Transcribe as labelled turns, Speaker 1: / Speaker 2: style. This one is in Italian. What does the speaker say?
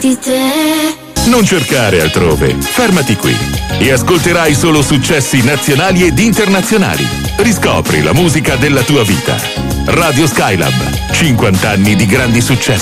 Speaker 1: di te.
Speaker 2: Non cercare altrove, fermati qui e ascolterai solo successi nazionali ed internazionali. Riscopri la musica della tua vita. Radio Skylab, 50 anni di grandi successi.